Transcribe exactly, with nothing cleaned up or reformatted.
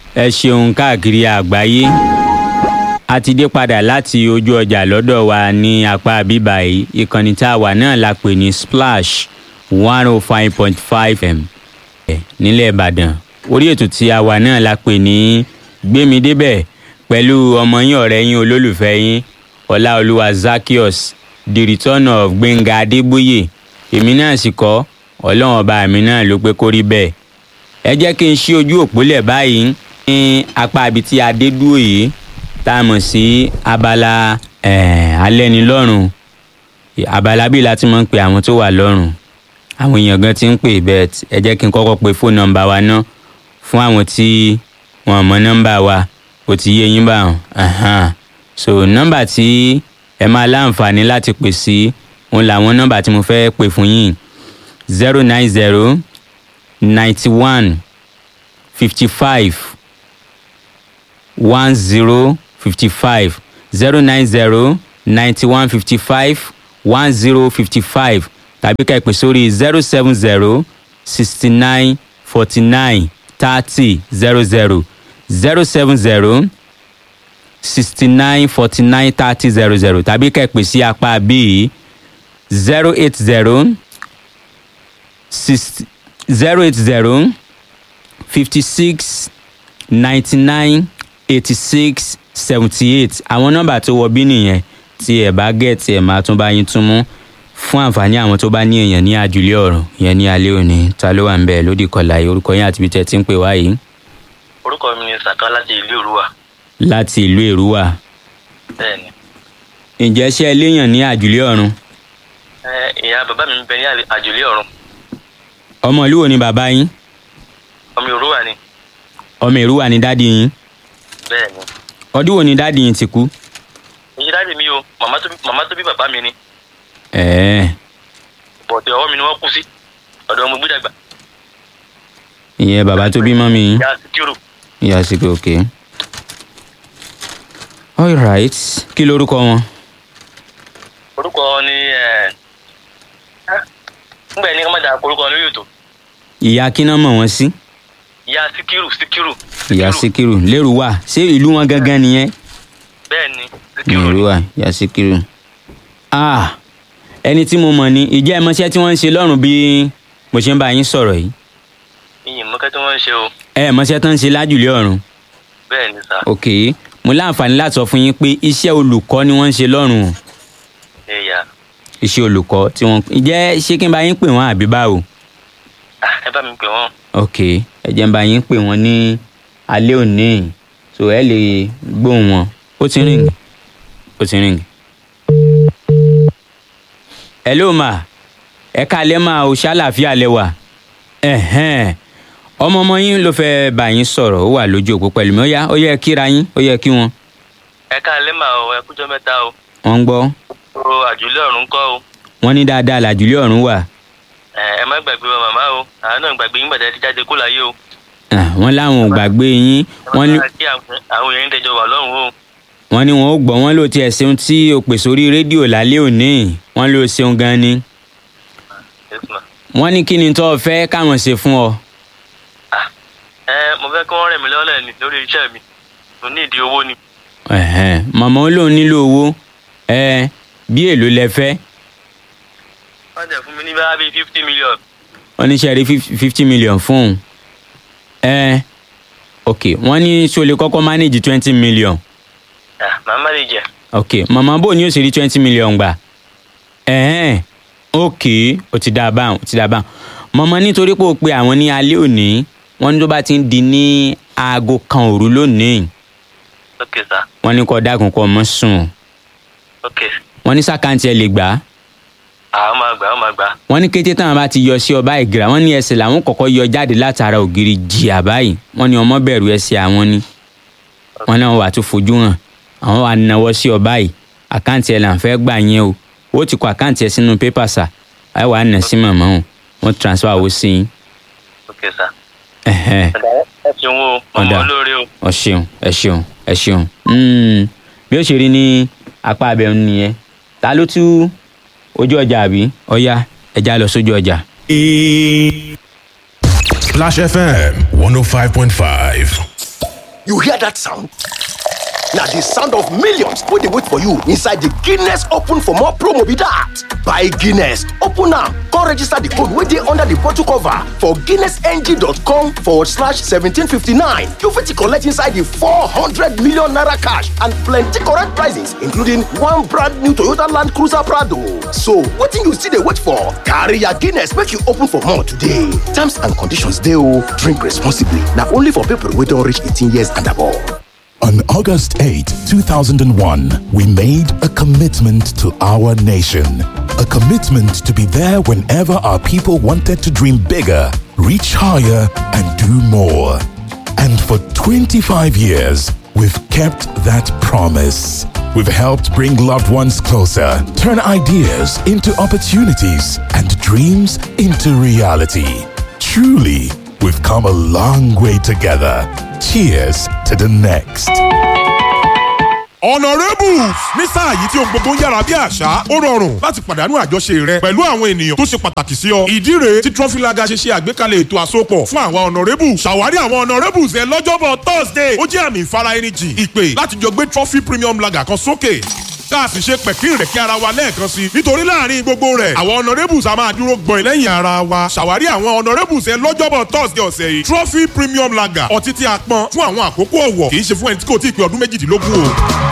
ẹ ṣeun káàkiri àgbáyé a ti dé padà láti ojú ọjà lọ́dọ̀ wa ní apá bíbá yìí ìkànnì tá a wà náà la pè ní Splash one oh five point five F M nílẹ̀ Ìbàdàn orí ètò tí a wà náà la pè ní gbémi débẹ̀ pẹ̀lú ọmọ yín ọ̀rẹ́ yín olólùfẹ́ yín Ọláolúwa Zaccheaus the return of Gbénga Adébóyè èmi náà sì kọ́ ọlọ́run ọba mi náà ló pé kó rí bẹ́ẹ̀ ẹ jẹ́ kí n ṣí ojú òpólẹ̀ báyìí ní apá ibi tí a dé dúró yìí tá a mọ̀ sí abala alẹ́nilọ́rùn abala bíi láti máa ń pe àwọn tó wà lọ́rùn àwọn èèyàn gan ti ń pè bẹ́ẹ̀ ẹ jẹ́ kí n kọ́kọ́ pe fóònù nọ́mbà wa náà fún àwọn tí wọ́n mọ nọ́mbà wa ó ti yé yín báwọn so nọ́mbà tí ẹ máa láǹfààní láti pè sí òun làwọn nọ́mbà tí mo fẹ́ pè fún yín zero nine zero ninety one fifty five one zero fifty five zero nine zero ninety one fifty five one zero fifty five tàbí ká ẹ pè sórí zero seven zero sixty nine forty nine thirty zero zero zero seven zero sixty nine forty nine thirty zero zero tàbí ká ẹ pè sí apá bíi zero eight zero six zero eight zero fifty six ninety nine eighty six seventy eight àwọn nọ́mbà tó wọ bí nìyẹn tí ẹ bá gẹ̀ẹ́tì ẹ̀ máa tún bá yín tún mú fún àǹfààní àwọn tó bá ní èèyàn ní àjùlé ọ̀run ìyẹn ní alẹ́ òní ta ló wà ń bẹ̀ lódì kọlà yìí orúkọ yín àti ibi tẹ́ ti ń pè wá yìí. orúkọ mi ni Sàká láti ìlú Èrúwà. láti ìlú Èrúwà. bẹ́ẹ̀ni. ǹjẹ́ ṣé ẹ léèyàn ní àjùlé ọ̀run. ẹ ìyá bàbá mi ń bẹ ní àjùlé ọ̀run. ọmọ ìlú wo ni bàbá yín. ọmọ Èrúwà ni. ọmọ Èrúwà ni dádì yín. bẹ́ẹ̀ni. ọdún wo ni dádì yín ti kú. èyí dádì mi o màmá tó bí màmá tó bí bàbá mi ni. ẹ̀ẹ́. bọ̀dẹ̀ ọwọ́ mi ni wọ́n kú sí ọ̀dọ̀ ọmọ gbídàgbà. ìyẹn bàbá tó bí mọ́mì yín. ìyá Síkírù. ìyá Síkírù okay. all right kí lorúkọ wọn. orúkọ ni ẹ ńgbẹ ní ká má dà orúkọ lórí ètò. ìyá kíná mọ̀ wọ́n sí. ìyá Síkírù Síkírù. ìyá Síkírù l'Èrúwà ṣé ìlú wọn gangan nìyẹn. bẹ́ẹ̀ni Síkírù. Èrúwà ìyá Síkírù. ah ẹni tí mo mọ̀ ni ìjẹ́ ẹ mọṣẹ́ tí wọ́n ń ṣe lọ́rùn bí mo ṣe ń bá yín sọ̀rọ̀ yìí. ìyìn mọ́kẹ́ tí wọ́n ń ṣe o. ẹ mọṣẹ́ tó ń ṣe lájùlé ọ̀run. bẹ́ẹ̀ni sá. ok mo láǹfààní láti sọ fún yín pé iṣẹ́ olùkọ́ ni wọ́n ń ṣe lọ́rùn o. ẹ̀yà. iṣẹ́ olùkọ́ tí wọ́n ìjẹ́ ṣé kí n bá yín pè wọ́n àbí báwo. ẹ bá mi pè wọ́n. ok ẹ jẹ́ n bá yín pè wọ́n ní alẹ́ òní so ẹ lè gbóhùn wọn ó ti rìn ó ti rìn. hello ma ẹ káalẹ́ máa o ṣàlàáfíà lẹ́wà ẹ̀hẹ́n ọmọ ọmọ yín ló fẹ́ bá yín sọ̀rọ̀ ó wà lójú òpó pẹ̀lú mi ó yá ó yẹ kíra yín ó yẹ kí wọn. ẹ káalẹ́ mà o ẹ kújọ́ mẹ́ta o. wọ́n ń gbọ́. o àjùlé ọ̀run kọ́ o. wọ́n ní dáadáa làjùlé ọ̀run wà. ẹ ẹ má gbàgbé wa màmá o àwọn náà gbàgbé yín gbàdá ti jáde kó láyé o. wọ́n láwọn ò gbàgbé yín. wọ́n ní àwọn èèyàn ń tẹjọ wà lọ́rùn o. wọ́n ní wọn ó gbọ́ wọn ló tiẹ̀ ṣeun tí o pè sórí rédíò lálẹ́ òní wọ́n ló ṣeun gan ni. wọ́n ní kí ni tó o fẹ́ káwọn ṣe fún ọ. ẹ mo fẹ́ kí wọ́n rẹ̀ mí lọ́lẹ̀ ní lórí iṣẹ́ mi mo ní ìdí owó ni. màmá ó lóun nílò owó bí èlò lẹ fẹ́. wọ́n jẹ́ fún mi ní bá bíi fifty million. wọ́n ní ṣe rí fifty million fún un. ok wọ́n ní ṣo lè kọ́kọ́ manage twenty million. màmá lè jẹ. ok màmá bò ní ó ṣe rí twenty million gbà. ok ó ti dá a báwọn ó ti dá a báwọn. màmá nítorí pé ó pe àwọn ní alẹ́ òní wọ́n ní tó bá ti ń di ní aago kan òru lónìí. ok sir. wọ́n ní kó dákun kó mọ́ sùn. ok. wọ́n ní sàkáǹtì ẹ lè gbà á. àwọn máa gbà àwọn máa gbà. wọ́n ní kété táwọn bá ti yọ sí ọba ìgìrà wọ́n ní ẹsẹ̀ làwọn kọ́kọ́ yọ jáde látara ògiri jìyà báyìí wọ́n ní ọmọ bẹ̀rù ẹsẹ̀ àwọn ni. wọ́n náà wà tó fojú hàn àwọn wà náwó sí ọba yìí àkáǹtì ẹ là ń fẹ́ gbà yẹn o ó ti kọ àkáǹtì ẹ sínú pépà sà ẹ wàá nà sí màmá o wọ́n transfer owó sí yín. ok sir. ẹhẹn. ẹ ṣeun o ọmọ olóore o. ẹ ṣeun ẹ ṣeun ẹ ṣeun bí ó ṣe rí ní apá abẹ nìyẹn ta ló tú ojú ọjà àbí ọyá ẹja lọ sójú ọjà. Splash F M one oh five point five. You hear that sound? Now the sound of millions wey dey wait for you inside the Guinness Open for More promo be that. Buy Guinness, open am, come register the code wey dey under the bottle cover for guinnessng.com forward slash seventeen fifty-nine. You fit collect inside the four hundred million naira cash and plenty correct prizes including one brand new Toyota Land Cruiser Prado. So wetin you still dey wait for? Carry your Guinness make you open for more today. Terms and conditions dey o. Drink responsibly. Na only for people wey don reach eighteen years and above. On August eighth, two thousand one, we made a commitment to our nation. A commitment to be there whenever our people wanted to dream bigger, reach higher, and do more. And for twenty-five years, we've kept that promise. We've helped bring loved ones closer, turn ideas into opportunities, and dreams into reality. Truly, we've come a long way together. Cheers to the next. Honourables ní sáà yìí tí ohun gbogbo ń yára bí àṣá ó rọrùn láti pàdánù àjọṣe rẹ pẹ̀lú àwọn ènìyàn tó ṣe pàtàkì sí ọ. Ìdí rèé tí Trọ́fìlàgà ṣe ṣe àgbékalẹ̀ ètò àsopọ̀ fún àwọn Honourables. Ṣàwárí àwọn Honourables ẹ lọ́jọ́bọ̀ Thursday ó jẹ́ àmì ìfara ẹni jìn ìpè láti jọ gbé Trophy Premium Lager kan sókè. Ká sì ṣe pẹ̀kín rẹ̀ kí ara wa lẹ́ẹ̀kan sí. Nítorí láàrin gbogbo rẹ̀ àwọn Honourables a máa dúró gbọ̀n lẹ́yìn ara wa. Ṣàwárí àwọn Honourables ẹ lọ́jọ́bọ̀ Thursday ọ̀sẹ̀ yìí. Trophy Premium Lager ọtí tí a pọn fún àwọn àkókò ọ̀wọ̀ kì í ṣe fún ẹni tí kò tí ì pé ọdún méjìdínlógún o.